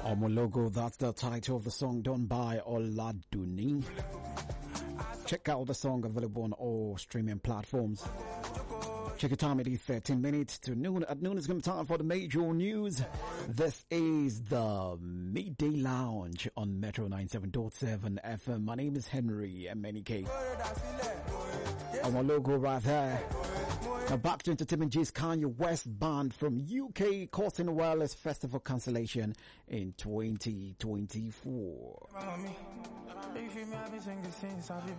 Omologo, that's the title of the song done by Oladuni. Check out the song available on all streaming platforms. Check your time, it is 13 minutes to noon. At noon it's going to be time for the major news. This is the Midday Lounge on Metro 97.7 FM. My name is Henry MNK. Omologo right there. Now back to entertainment G's Kanye West banned from UK causing wireless festival cancellation in 2024.